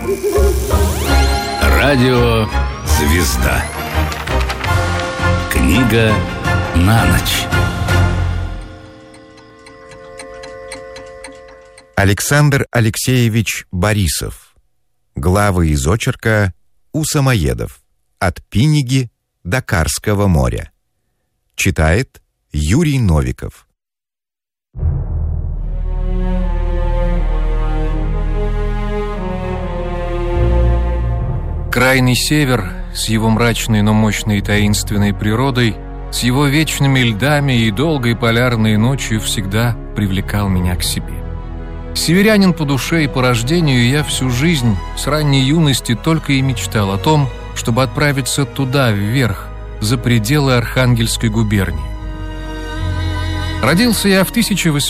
Радио «Звезда». Книга на ночь. Александр Алексеевич Борисов. Главы из очерка «У самоедов. От Пиниги до Карского моря». Читает Юрий Новиков. Крайний север с его мрачной, но мощной и таинственной природой, с его вечными льдами и долгой полярной ночью всегда привлекал меня к себе. Северянин по душе и по рождению, я всю жизнь с ранней юности только и мечтал о том, чтобы отправиться туда, вверх, за пределы Архангельской губернии. Родился я в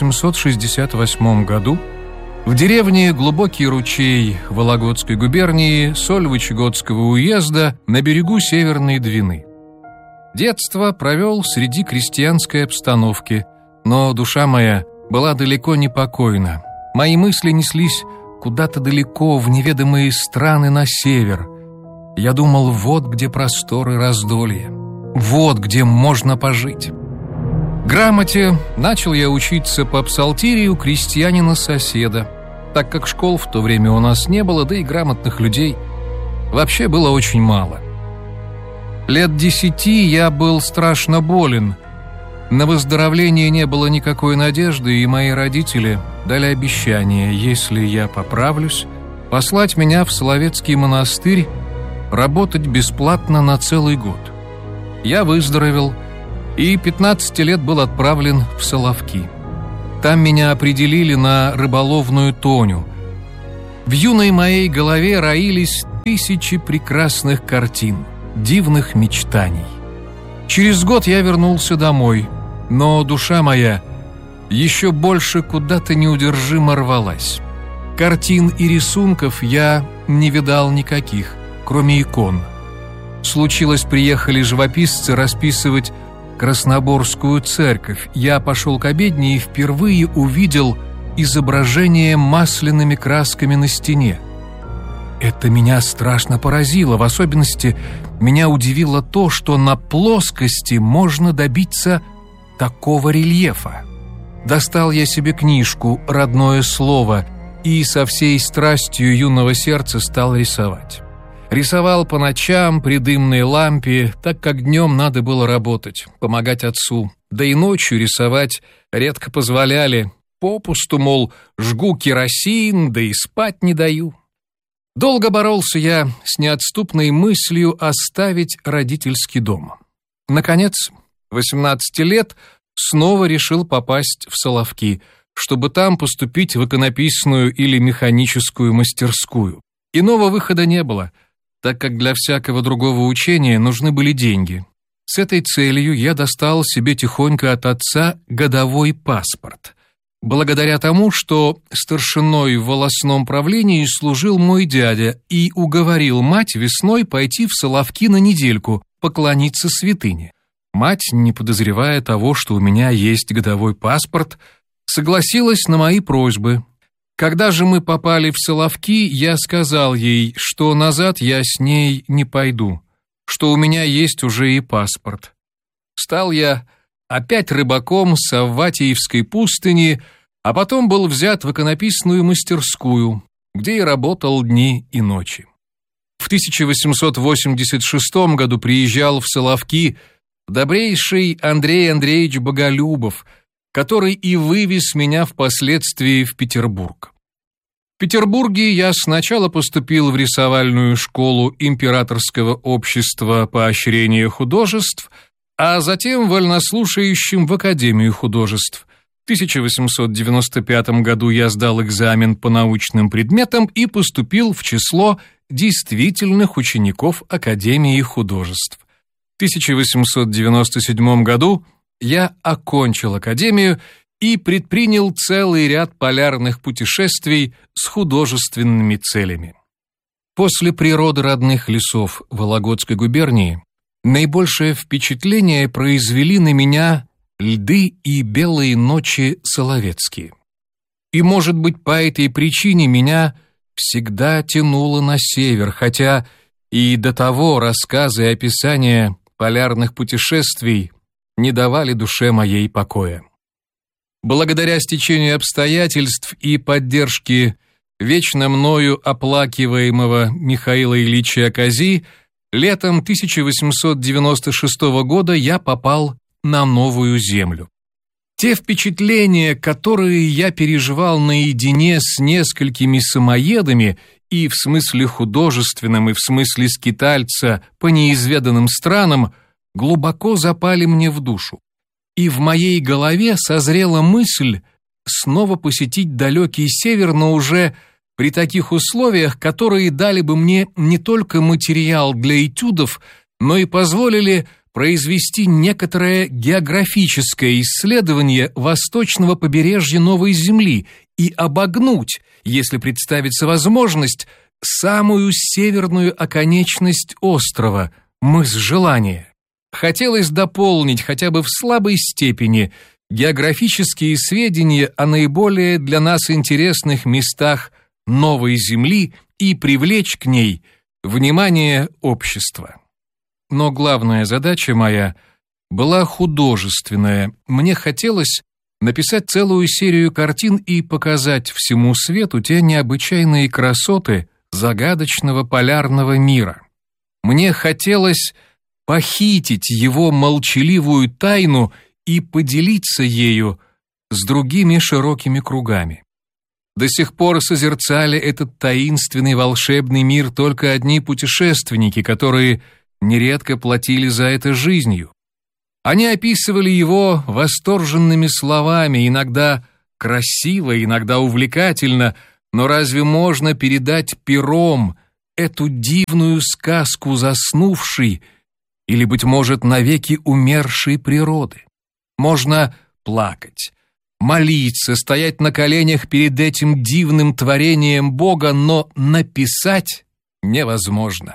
1868 году в деревне Глубокий ручей Вологодской губернии Сольвычегодского уезда на берегу Северной Двины. Детство провел среди крестьянской обстановки, но душа моя была далеко не покойна. Мои мысли неслись куда-то далеко, в неведомые страны на север. Я думал, вот где просторы раздолья, вот где можно пожить. Грамоте начал я учиться по псалтирию крестьянина-соседа, так как школ в то время у нас не было, да и грамотных людей вообще было очень мало. Лет 10 я был страшно болен. На выздоровление не было никакой надежды, и мои родители дали обещание, если я поправлюсь, послать меня в Соловецкий монастырь работать бесплатно на целый год. Я выздоровел и 15 лет был отправлен в Соловки. Там меня определили на рыболовную тоню. В юной моей голове роились тысячи прекрасных картин, дивных мечтаний. Через год я вернулся домой, но душа моя еще больше куда-то неудержимо рвалась. Картин и рисунков я не видал никаких, кроме икон. Случилось, приехали живописцы расписывать Красноборскую церковь. Я пошел к обедне и впервые увидел изображение масляными красками на стене. Это меня страшно поразило. В особенности меня удивило то, что на плоскости можно добиться такого рельефа. Достал я себе книжку «Родное слово» и со всей страстью юного сердца стал рисовать. Рисовал по ночам при дымной лампе, так как днем надо было работать, помогать отцу. Да и ночью рисовать редко позволяли. Попусту, мол, жгу керосин, да и спать не даю. Долго боролся я с неотступной мыслью оставить родительский дом. Наконец, 18 лет снова решил попасть в Соловки, чтобы там поступить в иконописную или механическую мастерскую. Иного выхода не было, так как для всякого другого учения нужны были деньги. С этой целью я достал себе тихонько от отца годовой паспорт. Благодаря тому, что старшиной в волосном правлении служил мой дядя и уговорил мать весной пойти в Соловки на недельку, поклониться святыне. Мать, не подозревая того, что у меня есть годовой паспорт, согласилась на мои просьбы. Когда же мы попали в Соловки, я сказал ей, что назад я с ней не пойду, что у меня есть уже и паспорт. Стал я опять рыбаком с Савватиевской пустыни, а потом был взят в иконописную мастерскую, где и работал дни и ночи. В 1886 году приезжал в Соловки добрейший Андрей Андреевич Боголюбов, который и вывез меня впоследствии в Петербург. В Петербурге я сначала поступил в рисовальную школу Императорского общества поощрения художеств, а затем вольнослушающим в Академию художеств. В 1895 году я сдал экзамен по научным предметам и поступил в число действительных учеников Академии художеств. В 1897 году я окончил Академию и предпринял целый ряд полярных путешествий с художественными целями. После природы родных лесов Вологодской губернии наибольшее впечатление произвели на меня льды и белые ночи соловецкие. И, может быть, по этой причине меня всегда тянуло на север, хотя и до того рассказы и описания полярных путешествий не давали душе моей покоя. Благодаря стечению обстоятельств и поддержке вечно мною оплакиваемого Михаила Ильича Акази, летом 1896 года я попал на новую землю. Те впечатления, которые я переживал наедине с несколькими самоедами и в смысле художественном, и в смысле скитальца по неизведанным странам, глубоко запали мне в душу. И в моей голове созрела мысль снова посетить далекий север, но уже при таких условиях, которые дали бы мне не только материал для этюдов, но и позволили произвести некоторое географическое исследование восточного побережья Новой Земли и обогнуть, если представится возможность, самую северную оконечность острова, мыс Желания. Хотелось дополнить хотя бы в слабой степени географические сведения о наиболее для нас интересных местах Новой Земли и привлечь к ней внимание общества. Но главная задача моя была художественная. Мне хотелось написать целую серию картин и показать всему свету те необычайные красоты загадочного полярного мира. Мне хотелось похитить его молчаливую тайну и поделиться ею с другими широкими кругами. До сих пор созерцали этот таинственный волшебный мир только одни путешественники, которые нередко платили за это жизнью. Они описывали его восторженными словами, иногда красиво, иногда увлекательно, но разве можно передать пером эту дивную сказку заснувшей или, быть может, навеки умершей природы? Можно плакать, молиться, стоять на коленях перед этим дивным творением Бога, но написать невозможно.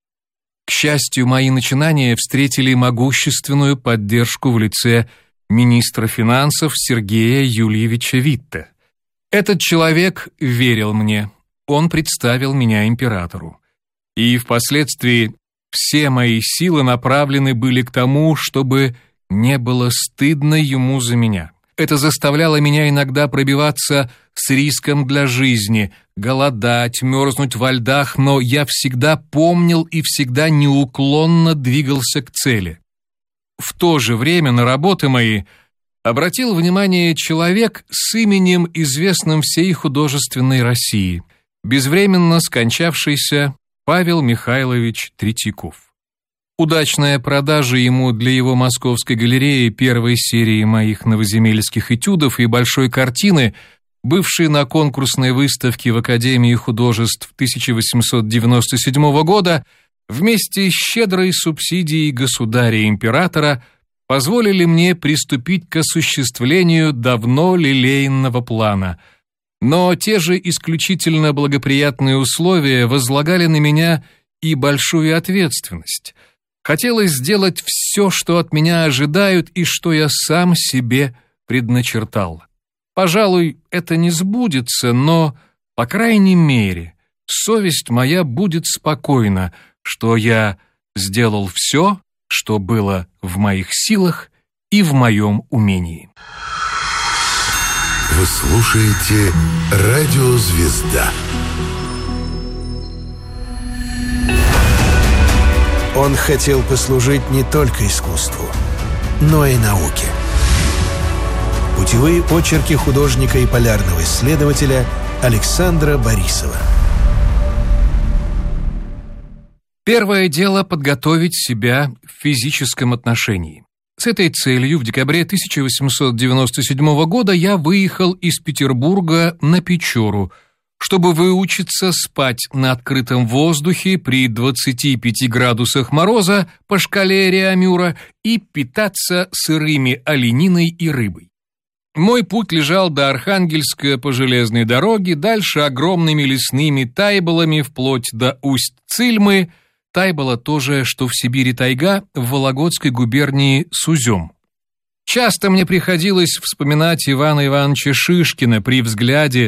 К счастью, мои начинания встретили могущественную поддержку в лице министра финансов Сергея Юльевича Витте. Этот человек верил мне, он представил меня императору. И впоследствии все мои силы направлены были к тому, чтобы не было стыдно ему за меня. Это заставляло меня иногда пробиваться с риском для жизни, голодать, мерзнуть во льдах, но я всегда помнил и всегда неуклонно двигался к цели. В то же время на работы мои обратил внимание человек с именем, известным всей художественной России, безвременно скончавшийся Павел Михайлович Третьяков. Удачная продажа ему для его московской галереи первой серии моих новоземельских этюдов и большой картины, бывшей на конкурсной выставке в Академии художеств 1897 года, вместе с щедрой субсидией государя-императора позволили мне приступить к осуществлению давно лелеянного плана. Но те же исключительно благоприятные условия возлагали на меня и большую ответственность. Хотелось сделать все, что от меня ожидают и что я сам себе предначертал. Пожалуй, это не сбудется, но, по крайней мере, совесть моя будет спокойна, что я сделал все, что было в моих силах и в моем умении. Вы слушаете «Радио Звезда». Он хотел послужить не только искусству, но и науке. Путевые очерки художника и полярного исследователя Александра Борисова. Первое дело — подготовить себя в физическом отношении. С этой целью в декабре 1897 года я выехал из Петербурга на Печору, чтобы выучиться спать на открытом воздухе при 25 градусах мороза по шкале Реамюра и питаться сырыми олениной и рыбой. Мой путь лежал до Архангельска по железной дороге, дальше огромными лесными тайболами вплоть до Усть-Цильмы. Тайбола тоже, что в Сибири тайга, в Вологодской губернии Сузем. Часто мне приходилось вспоминать Ивана Ивановича Шишкина при взгляде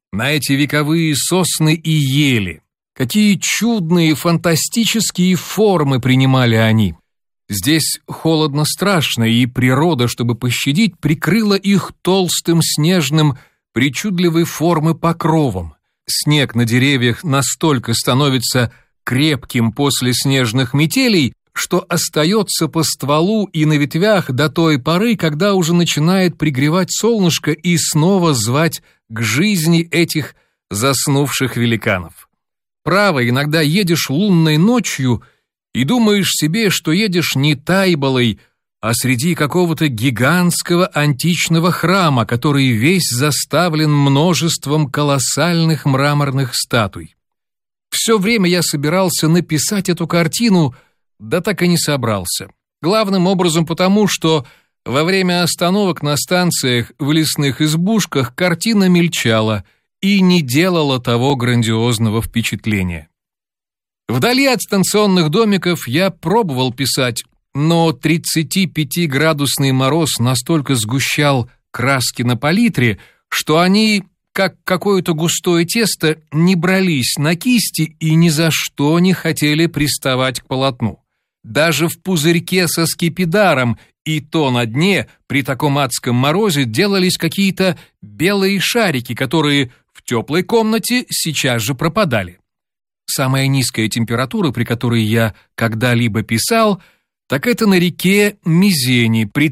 на эти вековые сосны и ели. Какие чудные, фантастические формы принимали они. Здесь холодно страшно, и природа, чтобы пощадить, прикрыла их толстым снежным, причудливой формы покровом. Снег на деревьях настолько становится крепким после снежных метелей, что остается по стволу и на ветвях до той поры, когда уже начинает пригревать солнышко и снова звать к жизни этих заснувших великанов. Право, иногда едешь лунной ночью и думаешь себе, что едешь не Тайболой, а среди какого-то гигантского античного храма, который весь заставлен множеством колоссальных мраморных статуй. Все время я собирался написать эту картину, да так и не собрался. Главным образом потому, что во время остановок на станциях в лесных избушках картина мельчала и не делала того грандиозного впечатления. Вдали от станционных домиков я пробовал писать, но 35-градусный мороз настолько сгущал краски на палитре, что они, как какое-то густое тесто, не брались на кисти и ни за что не хотели приставать к полотну. Даже в пузырьке со скипидаром и то на дне при таком адском морозе делались какие-то белые шарики, которые в теплой комнате сейчас же пропадали. Самая низкая температура, при которой я когда-либо писал, так это на реке Мизени при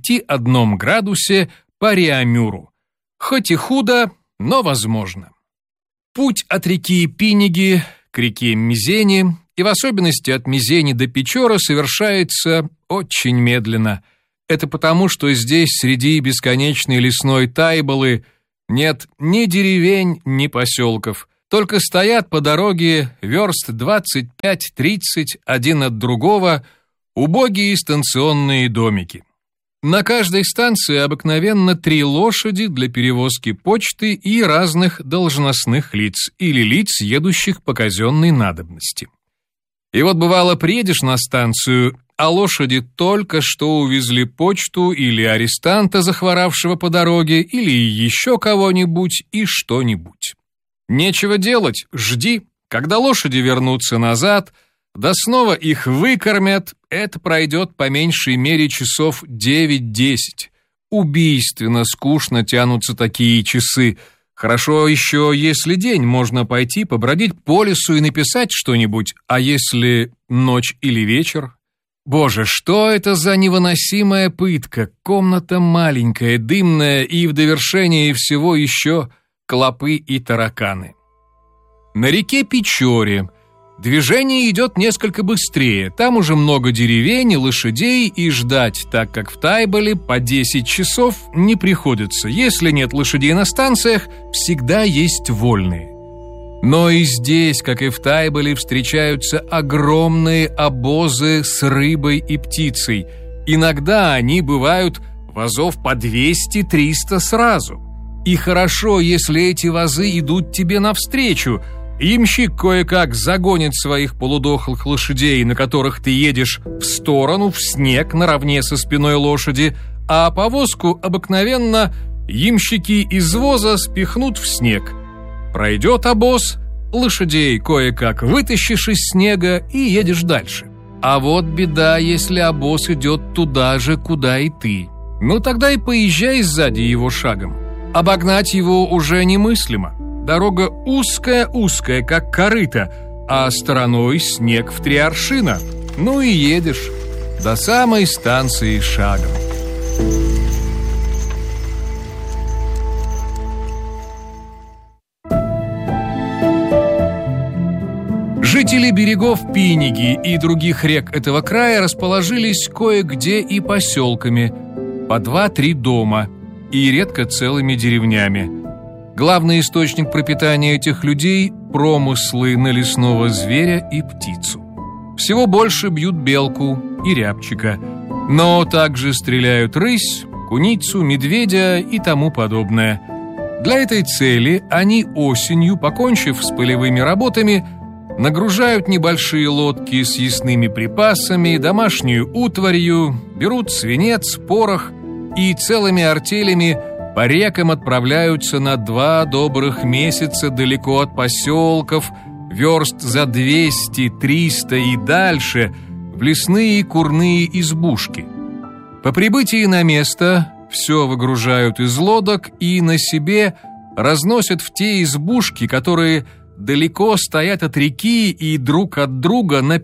31 градусе по Реамюру. Хоть и худо, но возможно. Путь от реки Пиниги к реке Мизени, и в особенности от Мизени до Печора, совершается очень медленно. Это потому, что здесь среди бесконечной лесной Тайболы нет ни деревень, ни поселков. Только стоят по дороге верст 25-30 один от другого убогие станционные домики. На каждой станции обыкновенно 3 лошади для перевозки почты и разных должностных лиц или лиц, едущих по казенной надобности. И вот бывало, приедешь на станцию, а лошади только что увезли почту или арестанта, захворавшего по дороге, или еще кого-нибудь и что-нибудь. Нечего делать, жди, когда лошади вернутся назад, да снова их выкормят, это пройдет по меньшей мере часов 9-10. Убийственно скучно тянутся такие часы. Хорошо еще, если день, можно пойти побродить по лесу и написать что-нибудь, а если ночь или вечер? Боже, что это за невыносимая пытка? Комната маленькая, дымная, и в довершении всего еще клопы и тараканы. На реке Печоре движение идет несколько быстрее, там уже много деревень и лошадей, и ждать, так как в Тайболе, по 10 часов не приходится. Если нет лошадей на станциях, всегда есть вольные. Но и здесь, как и в Тайболе, встречаются огромные обозы с рыбой и птицей. Иногда они бывают вазов по 200-300 сразу. И хорошо, если эти вазы идут тебе навстречу. Ямщик кое-как загонит своих полудохлых лошадей, на которых ты едешь, в сторону, в снег, наравне со спиной лошади, а повозку обыкновенно ямщики из воза спихнут в снег. Пройдет обоз, лошадей кое-как вытащишь из снега и едешь дальше. А вот беда, если обоз идет туда же, куда и ты. Ну тогда и поезжай сзади его шагом. Обогнать его уже немыслимо. Дорога узкая-узкая, как корыто, а стороной снег в 3 аршина. Ну и едешь до самой станции шагом. Жители берегов Пиниги и других рек этого края расположились кое-где и поселками, по 2-3 дома, и редко целыми деревнями. Главный источник пропитания этих людей – промыслы на лесного зверя и птицу. Всего больше бьют белку и рябчика, но также стреляют рысь, куницу, медведя и тому подобное. Для этой цели они осенью, покончив с полевыми работами, нагружают небольшие лодки с съестными припасами, домашнюю утварью, берут свинец, порох и целыми артелями по рекам отправляются на 2 добрых месяца далеко от поселков, верст за 200, 300 и дальше, в лесные курные избушки. По прибытии на место все выгружают из лодок и на себе разносят в те избушки, которые далеко стоят от реки и друг от друга на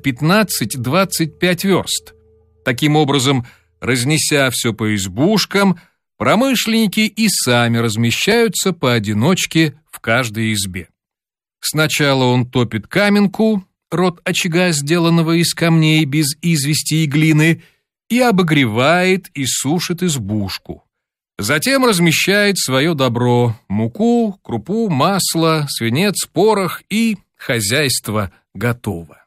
15-25 верст. Таким образом, разнеся все по избушкам, промышленники и сами размещаются поодиночке в каждой избе. Сначала он топит каменку, род очага, сделанного из камней без извести и глины, и обогревает и сушит избушку. Затем размещает свое добро – муку, крупу, масло, свинец, порох, и хозяйство готово.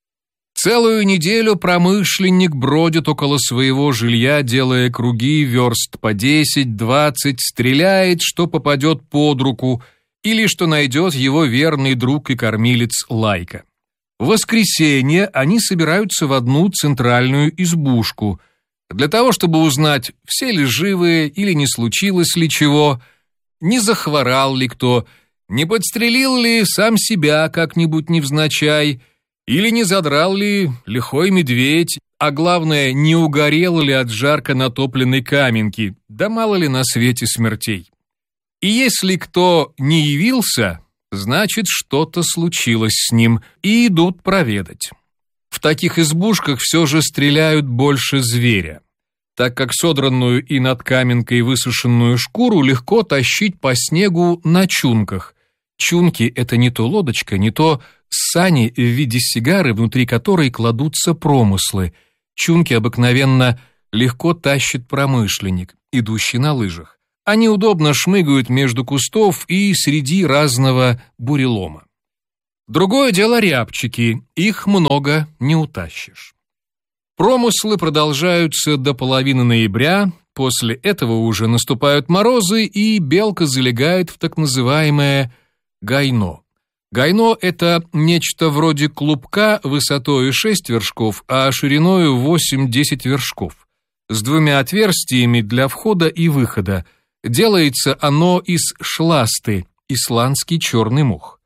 Целую неделю промышленник бродит около своего жилья, делая круги верст по 10-20, стреляет, что попадет под руку, или что найдет его верный друг и кормилец Лайка. В воскресенье они собираются в одну центральную избушку для того, чтобы узнать, все ли живы или не случилось ли чего, не захворал ли кто, не подстрелил ли сам себя как-нибудь невзначай, или не задрал ли лихой медведь, а главное, не угорел ли от жарко натопленной каменки, да мало ли на свете смертей. И если кто не явился, значит, что-то случилось с ним, и идут проведать. В таких избушках все же стреляют больше зверя, так как содранную и над каменкой высушенную шкуру легко тащить по снегу на чунках. Чунки — это не то лодочка, не то сани в виде сигары, внутри которой кладутся промыслы. Чунки обыкновенно легко тащит промышленник, идущий на лыжах. Они удобно шмыгают между кустов и среди разного бурелома. Другое дело рябчики, их много не утащишь. Промыслы продолжаются до половины ноября, после этого уже наступают морозы, и белка залегает в так называемое гайно. Гайно – это нечто вроде клубка высотой 6 вершков, а шириною 8-10 вершков, с 2 отверстиями для входа и выхода. Делается оно из шласты, исландский черный мох.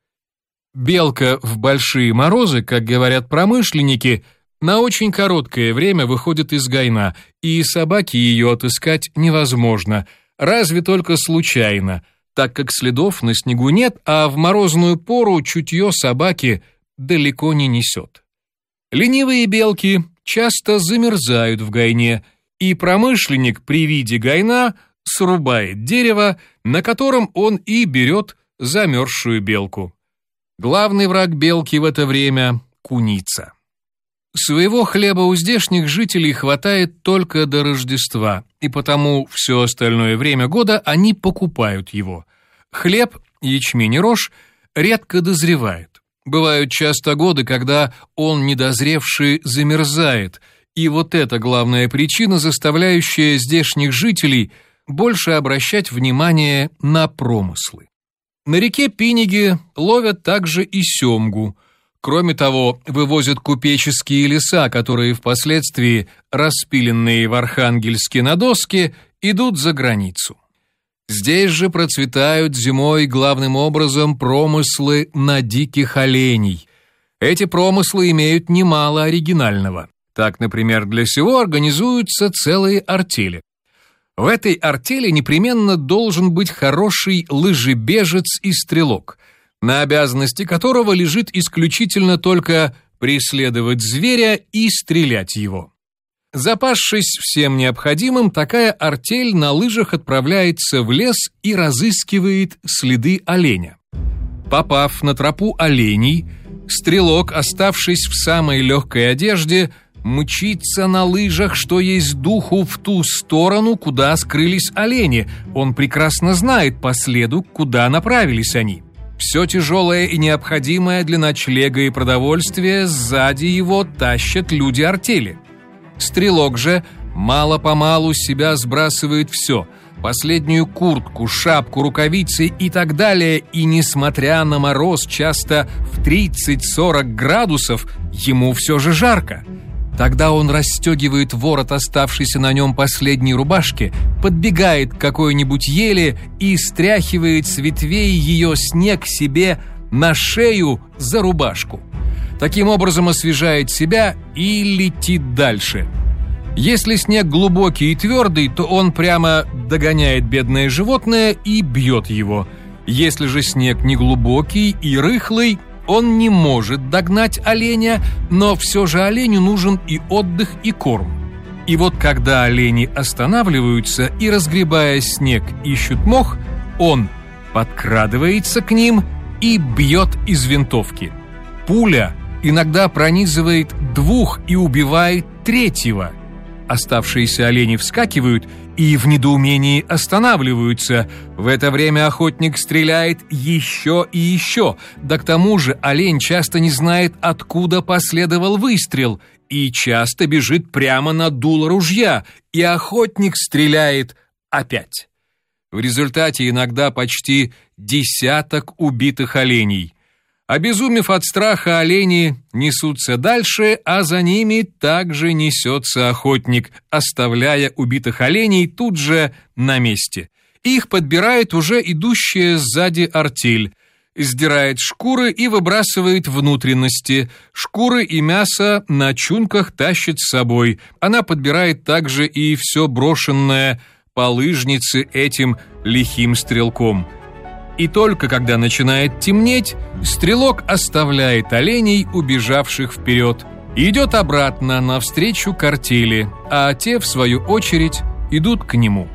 Белка в большие морозы, как говорят промышленники, на очень короткое время выходит из гайна, и собаке ее отыскать невозможно, разве только случайно, так как следов на снегу нет, а в морозную пору чутье собаки далеко не несет. Ленивые белки часто замерзают в гайне, и промышленник при виде гайна срубает дерево, на котором он и берет замерзшую белку. Главный враг белки в это время – куница. Своего хлеба у здешних жителей хватает только до Рождества, и потому все остальное время года они покупают его. Хлеб, ячмень и рожь редко дозревает. Бывают часто годы, когда он, недозревший, замерзает, и вот это главная причина, заставляющая здешних жителей больше обращать внимание на промыслы. На реке Пиниги ловят также и семгу. Кроме того, вывозят купеческие леса, которые впоследствии, распиленные в Архангельске на доски, идут за границу. Здесь же процветают зимой главным образом промыслы на диких оленей. Эти промыслы имеют немало оригинального. Так, например, для сего организуются целые артели. В этой артели непременно должен быть хороший лыжебежец и стрелок, на обязанности которого лежит исключительно только преследовать зверя и стрелять его. Запасшись всем необходимым, такая артель на лыжах отправляется в лес и разыскивает следы оленя. Попав на тропу оленей, стрелок, оставшись в самой легкой одежде, мчится на лыжах, что есть духу, в ту сторону, куда скрылись олени. Он прекрасно знает по следу, куда направились они. Все тяжелое и необходимое для ночлега и продовольствия сзади его тащат люди артели. Стрелок же мало-помалу с себя сбрасывает все – последнюю куртку, шапку, рукавицы и так далее, и, несмотря на мороз часто в 30-40 градусов, ему все же жарко. Тогда он расстегивает ворот оставшейся на нем последней рубашки, подбегает к какой-нибудь ели и стряхивает с ветвей ее снег себе на шею за рубашку. Таким образом освежает себя и летит дальше. Если снег глубокий и твердый, то он прямо догоняет бедное животное и бьет его. Если же снег неглубокий и рыхлый, он не может догнать оленя, но все же оленю нужен и отдых, и корм. И вот когда олени останавливаются и, разгребая снег, ищут мох, он подкрадывается к ним и бьет из винтовки. Пуля иногда пронизывает двух и убивает третьего. Оставшиеся олени вскакивают и в недоумении останавливаются. В это время охотник стреляет еще и еще. Да к тому же олень часто не знает, откуда последовал выстрел, и часто бежит прямо на дуло ружья, и охотник стреляет опять. В результате иногда почти 10 убитых оленей. Обезумев от страха, олени несутся дальше, а за ними также несется охотник, оставляя убитых оленей тут же на месте. Их подбирает уже идущая сзади артель, сдирает шкуры и выбрасывает внутренности. Шкуры и мясо на чунках тащит с собой. Она подбирает также и все брошенное по лыжнице этим лихим стрелком. И только когда начинает темнеть, стрелок оставляет оленей, убежавших вперед, и идет обратно навстречу к артели, а те, в свою очередь, идут к нему.